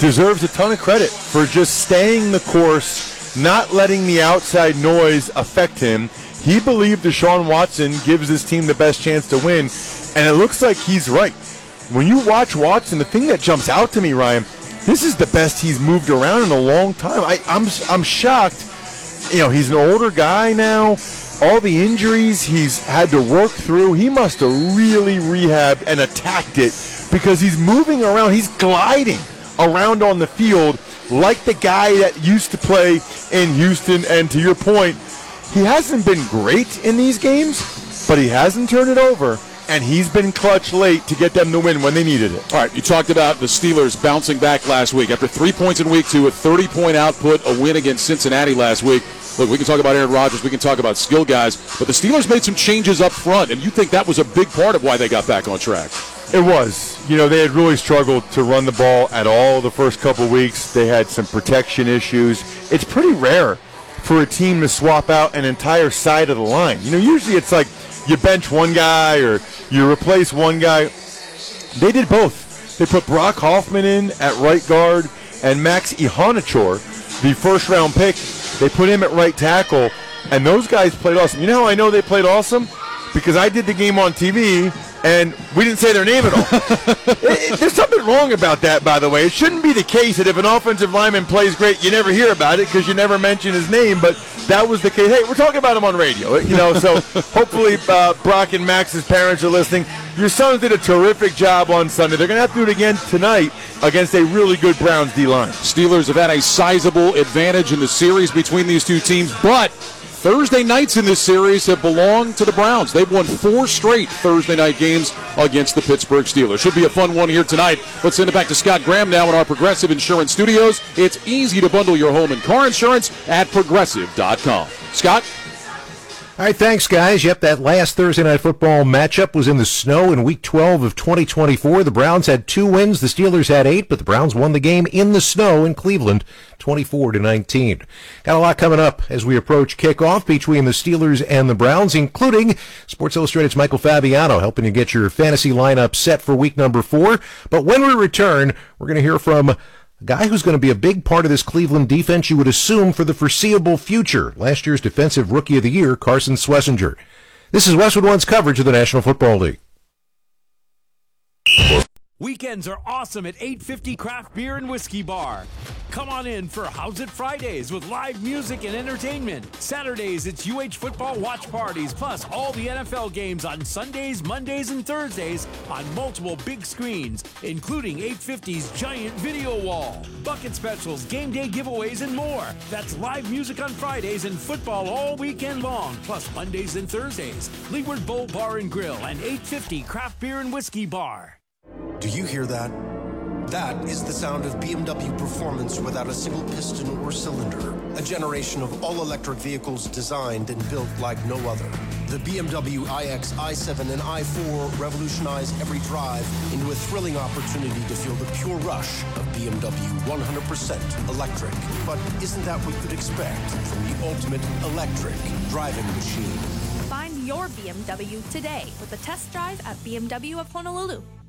deserves a ton of credit for just staying the course, not letting the outside noise affect him. He believed Deshaun Watson gives this team the best chance to win, and it looks like he's right. When you watch Watson, the thing that jumps out to me, Ryan, this is the best he's moved around in a long time. I'm shocked. He's an older guy now. All the injuries he's had to work through, he must have really rehabbed and attacked it because he's moving around. He's gliding around on the field like the guy that used to play in Houston. And to your point, he hasn't been great in these games, but he hasn't turned it over. And he's been clutch late to get them to win when they needed it. All right, you talked about the Steelers bouncing back last week. After 3 points in week 2, a 30-point output, a win against Cincinnati last week. Look, we can talk about Aaron Rodgers, we can talk about skill guys, but the Steelers made some changes up front, and you think that was a big part of why they got back on track. It was. They had really struggled to run the ball at all the first couple weeks. They had some protection issues. It's pretty rare for a team to swap out an entire side of the line. Usually it's like you bench one guy or you replace one guy. They did both. They put Brock Hoffman in at right guard and Max Ihanachor, the first-round pick, they put him at right tackle, and those guys played awesome. You know how I know they played awesome? Because I did the game on TV, and we didn't say their name at all. There's something wrong about that, by the way. It shouldn't be the case that if an offensive lineman plays great, you never hear about it because you never mention his name, but that was the case. Hey, we're talking about him on radio, so hopefully Brock and Max's parents are listening. Your sons did a terrific job on Sunday. They're going to have to do it again tonight against a really good Browns D-line. Steelers have had a sizable advantage in the series between these two teams, but Thursday nights in this series have belonged to the Browns. They've won 4 straight Thursday night games against the Pittsburgh Steelers. Should be a fun one here tonight. Let's send it back to Scott Graham now in our Progressive Insurance Studios. It's easy to bundle your home and car insurance at Progressive.com. Scott? All right, thanks, guys. Yep, that last Thursday Night Football matchup was in the snow in Week 12 of 2024. The Browns had 2 wins. The Steelers had 8, but the Browns won the game in the snow in Cleveland, 24-19. Got a lot coming up as we approach kickoff between the Steelers and the Browns, including Sports Illustrated's Michael Fabiano helping you get your fantasy lineup set for week number 4. But when we return, we're going to hear from a guy who's going to be a big part of this Cleveland defense, you would assume, for the foreseeable future. Last year's Defensive Rookie of the Year, Carson Schlesinger. This is Westwood One's coverage of the National Football League. Weekends are awesome at 850 Craft Beer and Whiskey Bar. Come on in for How's It Fridays with live music and entertainment. Saturdays, it's UH football watch parties, plus all the NFL games on Sundays, Mondays, and Thursdays on multiple big screens, including 850's giant video wall, bucket specials, game day giveaways, and more. That's live music on Fridays and football all weekend long, plus Mondays and Thursdays. Leeward Bowl Bar and Grill and 850 Craft Beer and Whiskey Bar. Do you hear that? That is the sound of BMW performance without a single piston or cylinder. A generation of all-electric vehicles designed and built like no other. The BMW iX, i7, and i4 revolutionize every drive into a thrilling opportunity to feel the pure rush of BMW 100% electric. But isn't that what you'd expect from the ultimate electric driving machine? Find your BMW today with a test drive at BMW of Honolulu.